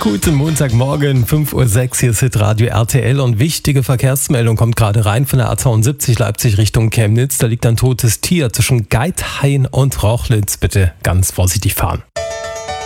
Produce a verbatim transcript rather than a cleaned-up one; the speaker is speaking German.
Guten Montagmorgen, fünf Uhr sechs, hier ist Hitradio R T L und wichtige Verkehrsmeldung kommt gerade rein von der A zweiundsiebzig Leipzig Richtung Chemnitz. Da liegt ein totes Tier zwischen Geithain und Rochlitz. Bitte ganz vorsichtig fahren.